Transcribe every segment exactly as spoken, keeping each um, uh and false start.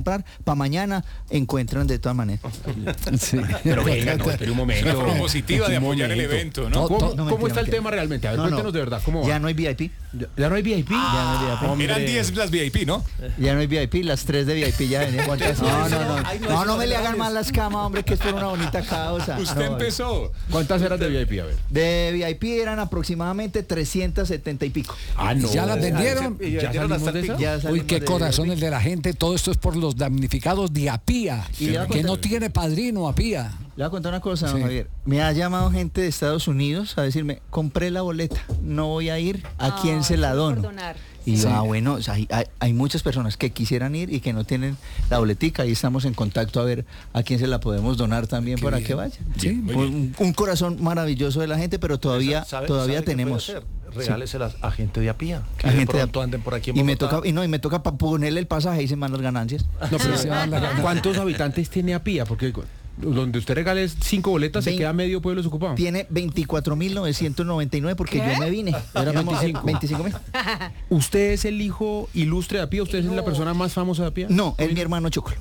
para mañana encuentran de todas maneras. Sí. Pero venga, no, espere un momento. Una forma positiva de apoyar el evento, ¿no? ¿Cómo, No, cómo mentira, está el mentira. tema realmente? A ver, No, cuéntenos no. de verdad, ¿cómo va? Ya no hay V I P. ¿Ya, ya no hay V I P? Ya no hay V I P. Hombre. Eran diez las V I P, ¿no? Ya no hay V I P, las tres de V I P ya venían. No, no, no. No, no me le hagan mal las camas, hombre, que es por una bonita causa. Usted No, empezó. ¿Cuántas eras de V I P? A ver. De V I P eran aproximadamente trescientas setenta y pico. Ah, no. ¿Ya las vendieron? ¿Ya salimos de esa? Ya Uy, salimos qué de corazones de la gente. Todo esto es por los damnificados de Apía, Y le voy a que contar- no tiene padrino Apía. Le voy a contar una cosa, don Sí. Javier. Me ha llamado gente de Estados Unidos a decirme, compré la boleta, no voy a ir, ¿a quién se la dono? Y yo, Sí. ah, bueno, o sea, hay, hay- hay muchas personas que quisieran ir y que no tienen la boletica y estamos en contacto a ver a quién se la podemos donar también Qué para bien. que vayan. Sí, muy un, un corazón maravilloso de la gente, pero todavía, ¿Sabe- todavía sabe qué tenemos. puede hacer? Regáleselas a gente de Apía. Que A de gente de- pronto anden por aquí en y me Bogotá. toca y no y me toca para ponerle el pasaje y se van las ganancias. No, pero Sí, se van las ganas. ¿cuántos habitantes tiene Apía? Porque donde usted regale cinco boletas se Vein- queda medio pueblo desocupado. Tiene veinticuatro mil novecientos noventa y nueve porque ¿Qué? yo me vine. Era Éramos, eh, veinticinco. veinticinco mil. ¿Usted es el hijo ilustre de Apía? ¿Usted es la persona más famosa de Apía? No, es mi hermano Chocolo.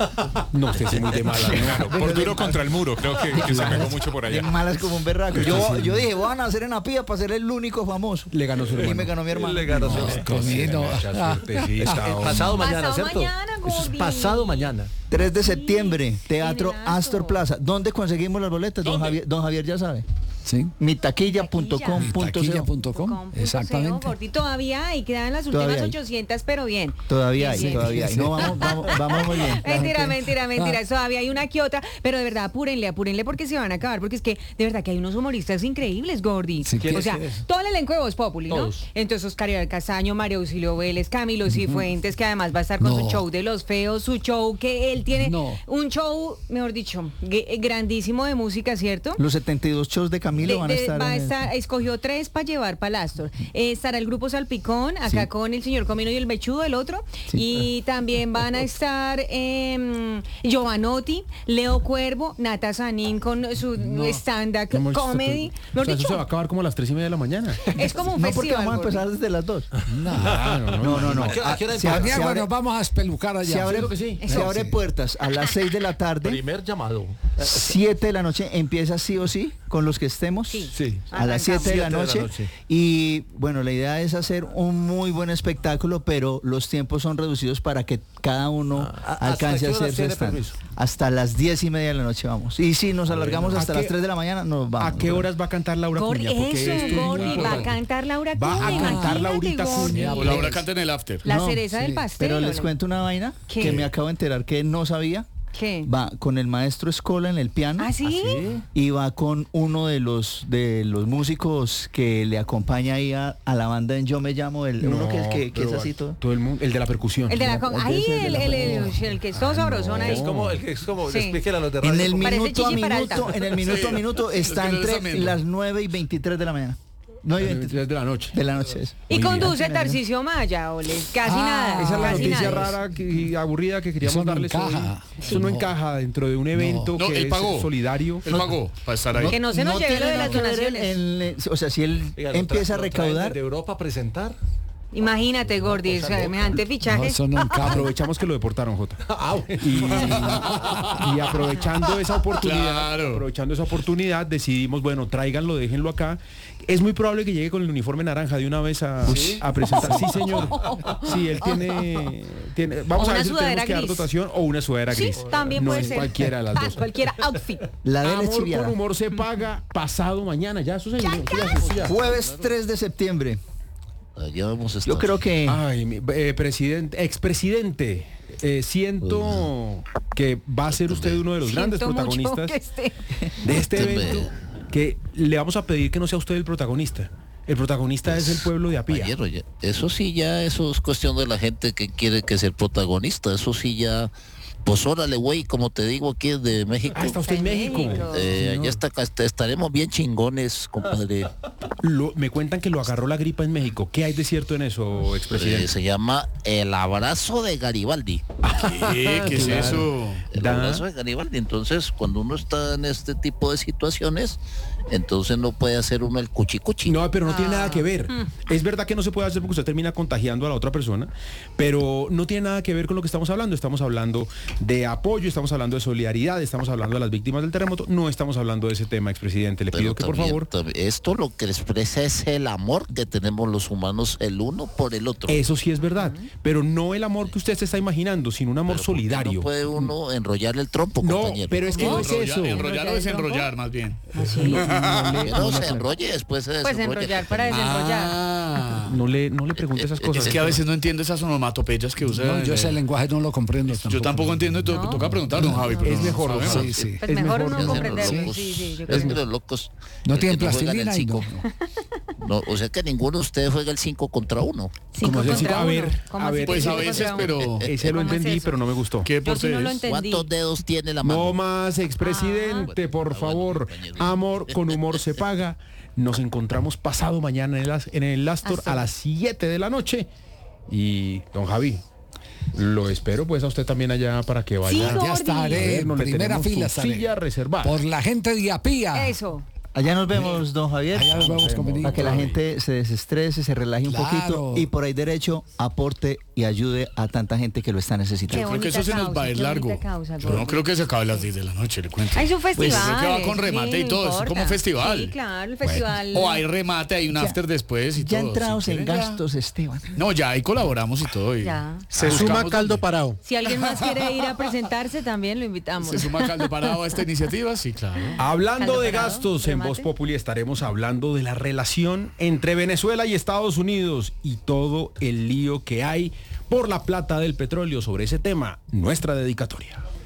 No, usted es muy de mala. Claro, por duro contra el muro, creo que, que se pegó mucho por De allá. malas como un berraco. Yo, yo dije, voy a nacer en Apía para ser el único famoso. Le ganó su Y hermano. me ganó mi hermano. Le ganó su- Comino. Mucha suertecita, hombre. Pasado mañana, Pasado ¿cierto? mañana, Eso es Gordy. pasado mañana. tres de septiembre, Teatro Tiene dato. Astor Plaza. ¿Dónde conseguimos las boletas? Don ¿Dónde? Javier, don Javier ya sabe. Sí. mitaquilla punto com punto co. Taquilla punto com. Exactamente. Gordy, todavía hay, quedan las Todavía últimas hay. ochocientas, pero bien. Todavía Bien, hay, bien. todavía hay. No, vamos, vamos, vamos muy bien. La Mentira, gente- mentira, mentira. Todavía hay una que otra, pero de verdad, apúrenle, apúrenle porque se van a acabar, porque es que de verdad que hay unos humoristas increíbles, Gordy. Sí, o sea, ¿quiénes? todo el elenco de Voz Populi, ¿no? Todos. Entonces, Oscar Iván Castaño, María Auxilio Vélez, Camilo Cifuentes, que además va a estar con No. su show de los feos, su show que él tiene, No. un show, mejor dicho, ge- grandísimo de música, ¿cierto? Los setenta y dos shows de Camilo De- van a de- estar. va a en el- estar- escogió tres para llevar para el Astor. Eh, estará el grupo Salpicón, acá Sí. con el señor Comino y el Mechudo, el otro. Sí. Y también van a estar eh, Giovanotti, Leo Cuervo, Nata Sanín con su stand-up No, hemos- comedy. O Mejor sea, eso dicho, se va a acabar como a las tres y media de la mañana. es como un No, porque festival. vamos a Gordy. empezar desde las dos. Ah, No, no, no. ¿A qué- a qué hora Ah, se, empieza? abre- Mañana, se abre- bueno, vamos a espelucar allá. se abre, Seguro que sí. se abre Sí. puertas a las seis de la tarde. Primer llamado. siete de la noche empieza sí o sí con los que estemos. Sí. Sí. A las Arrancamos. siete de la Siete de la noche. noche. Y bueno, la idea es hacer un muy buen espectáculo, pero los tiempos son reducidos para que cada uno Ah, ¿hasta alcance qué a horas hacer su tiene stand. permiso? Hasta las diez y media de la noche vamos. Y si nos alargamos ¿A hasta qué- las tres de la mañana, nos vamos. ¿A qué horas va a cantar Laura Gordy, Cuña? Porque eso, esto es muy Gordy, va a importante. cantar Laura Va Cuña. a cantar imagínate, Laurita Gordy. Cuña. O Laura canta en el after. La No, cereza sí, del pastel. Pero les ¿o no? cuento una vaina ¿Qué? que me acabo de enterar que no sabía. ¿Qué? Va con el maestro Escola en el piano. ¿Ah, sí? Y va con uno de los de los músicos que le acompaña ahí a, a la banda en Yo Me Llamo, el uno que es, que, que es pero así todo. Todo el mundo, el de la percusión. El de la... No, con- ese Ahí, es el de el, la- el, el, el que es todo sabrosón ahí. Es como, es como Sí. explíquele a los de radio. En el cómo- Parece minuto a Gigi Peralta. minuto, en el minuto a minuto está es que no está entre viendo. las nueve y veintitrés de la mañana. nueve y veintitrés de la noche. de la noche es. Y Muy bien. conduce Tarcisio Maya, ole. Casi Ah, nada. Esa es la casi noticia nada. rara que- y aburrida que queríamos Eso no darles encaja. hoy. Eso no No. encaja dentro de un evento No, que él es pagó. solidario. Él pagó para estar ahí. Que no se nos lleve lo tiene de nada las que ver donaciones. en- en- o sea, si él Oiga, lo empieza a tra- lo traen recaudar, desde Europa a presentar. Imagínate, Gordy, semejante No, fichaje. eso no encaja. Aprovechamos que lo deportaron, Jota. Ah, bueno. Y, y aprovechando esa oportunidad, Claro. aprovechando esa oportunidad, decidimos, bueno, tráiganlo, déjenlo acá. Es muy probable que llegue con el uniforme naranja de una vez a, a presentar. Sí, señor. Sí, él tiene, tiene vamos O a una ver si sudadera tenemos que dar gris. dotación o una sudadera Sí, gris. también no puede es ser. cualquiera de las dos. Cualquier outfit. la de él es Amor chiviada. por humor se paga pasado mañana. Ya, eso se eso ya, eso ya. Jueves tres de septiembre. Allá vamos a estar. Yo creo que Ay, mi, eh, presidente, expresidente, eh, siento que va a ser usted uno de los grandes Siento mucho protagonistas que esté- de este Usted me- evento, que le vamos a pedir que no sea usted el protagonista. El protagonista es el pueblo de Apía. Ayer, oye, eso sí ya, eso es cuestión de la gente que quiere que sea el protagonista. Eso sí ya, pues órale, güey, como te digo, aquí es de México. Ah, está usted en Está en México. México. Eh, Señor. allá está, está- estaremos bien chingones, compadre. Lo- me cuentan que lo agarró la gripa en México. ¿Qué hay de cierto en eso, Eh, expresidente? se llama El Abrazo de Garibaldi. ¿Qué? ¿Qué es Claro. eso? el Da- abrazo de Garibaldi. Entonces, cuando uno está en este tipo de situaciones, entonces no puede hacer uno el cuchicuchi. No, pero no tiene nada que ver. Es verdad que no se puede hacer porque usted termina contagiando a la otra persona, pero no tiene nada que ver con lo que estamos hablando. Estamos hablando de apoyo, estamos hablando de solidaridad, estamos hablando de las víctimas del terremoto, no estamos hablando de ese tema, expresidente. Le Pero pido que por también- favor... también- esto lo que expresa es el amor que tenemos los humanos el uno por el otro. Eso sí es verdad, pero no el amor que usted se está imaginando, sino un amor Pero ¿por qué solidario. no puede uno enrollarle el trompo, No, compañero? pero es que no es eso. Enrollar, enrollar o desenrollar, más bien. Que no se enrolle, después se Pues desenrolla. enrollar para desenrollar. Ah, No le, no le pregunte esas cosas. Es que a veces no entiendo esas onomatopeyas que usa. no, yo ese lenguaje no lo comprendo tampoco. Yo tampoco entiendo, y to- No. toca preguntar, don Javi. pero Es no mejor, sabemos. Javi. Sí, sí. Pues Es mejor mejor no que hacen los comprenderlo. locos. Sí, sí, yo Es creo. que los locos. No el tienen que juegan el plastilina y no. cinco. No, o sea que ninguno de ustedes juega el cinco contra uno. Cinco ¿Cómo así? contra A ver, uno. ¿Cómo a así ver. que Pues a cinco veces, contra uno? pero... Ese lo ¿Cómo es entendí, eso? pero no me gustó. ¿Qué Yo deporte sí no lo es? entendí. ¿Cuántos dedos tiene la mano? No más, expresidente, por Ah, bueno, favor. compañero. Amor con humor se paga. Nos encontramos pasado mañana en el, As- en el Astor Astor. a las siete de la noche. Y, don Javi, lo espero pues a usted también allá para que vaya. Sí, Ya A estaré, ver, no en le primera tenemos fila su estaré. silla reservada. Por la gente de Apía. Eso. Allá nos vemos, don Javier. Allá nos vemos, convenido. Para que la gente se desestrese, se relaje un Claro. poquito y por ahí derecho aporte y ayude a tanta gente que lo está necesitando. Qué Creo que bonita eso se nos causa, va a ir qué largo. bonita causa, Pero no Gordy. creo que se acabe a las diez de la noche, le cuento. Hay un Pues festival. creo que va con remate y todo, es como festival. Sí, claro, el festival. O hay remate, hay un after después y Ya todo. entrados si en quieren, ya. gastos, Esteban. No, ya ahí colaboramos y todo. Y Ya. Se buscamos suma caldo dónde. parado. Si alguien más quiere ir a presentarse, también lo invitamos. ¿Se suma caldo parado a esta iniciativa? Sí, claro. Hablando Caldo de parado, gastos, en remate. Voz Populi estaremos hablando de la relación entre Venezuela y Estados Unidos y todo el lío que hay por la plata del petróleo. Sobre ese tema, nuestra dedicatoria.